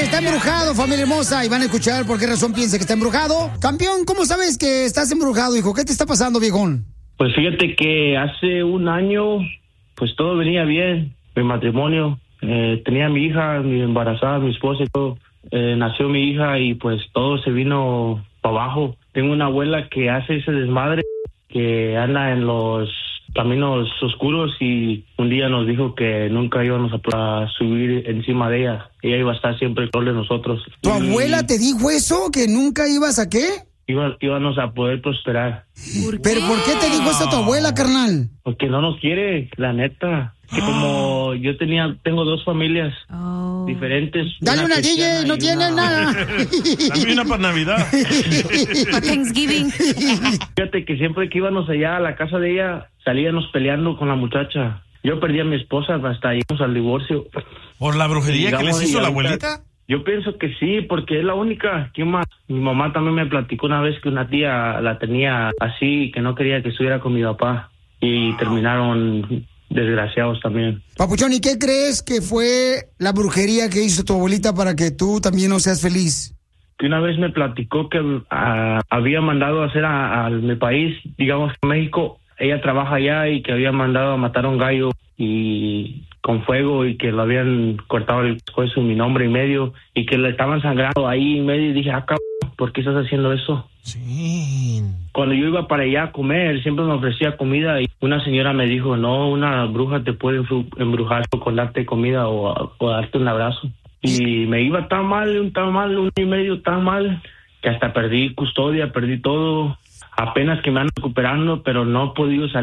está embrujado, familia hermosa, y van a escuchar por qué razón piensa que está embrujado. Campeón, ¿cómo sabes que estás embrujado, hijo? ¿Qué te está pasando, viejón? Pues fíjate que hace un año, pues todo venía bien, mi matrimonio. Tenía a mi hija, mi embarazada, mi esposa y todo. Nació mi hija y pues todo se vino para abajo. Tengo una abuela que hace ese desmadre, que anda en los caminos oscuros y un día nos dijo que nunca íbamos a subir encima de ella. Ella iba a estar siempre con de nosotros. ¿Tu abuela te dijo eso? ¿Que nunca ibas a qué? Íbamos a poder prosperar. ¿Pero por qué te dijo eso tu abuela, carnal? Porque no nos quiere, la neta. Que como yo tengo dos familias diferentes. Dale una DJ, no tiene nada. Dame una para Navidad. Para Thanksgiving. Fíjate que siempre que íbamos allá a la casa de ella, salíamos peleando con la muchacha. Yo perdí a mi esposa, hasta llegamos al divorcio. ¿Por la brujería Digamos, que les hizo la ahorita, abuelita? Yo pienso que sí, porque es la única. ¿Quién más? Mi mamá también me platicó una vez que una tía la tenía así, que no quería que estuviera con mi papá. Y terminaron desgraciados también. Papuchón, ¿y qué crees que fue la brujería que hizo tu abuelita para que tú también no seas feliz? Que una vez me platicó que había mandado a hacer a mi país, digamos México. Ella trabaja allá y que había mandado a matar a un gallo y con fuego y que lo habían cortado el hueso en mi nombre y medio y que le estaban sangrando ahí en medio y dije, cabrón, ¿por qué estás haciendo eso? Sí. Cuando yo iba para allá a comer, siempre me ofrecía comida y una señora me dijo, no, una bruja te puede embrujar con darte comida o darte un abrazo. Y me iba tan mal, un año y medio tan mal, que hasta perdí custodia, perdí todo. Apenas que me ando recuperando, pero no he podido salir.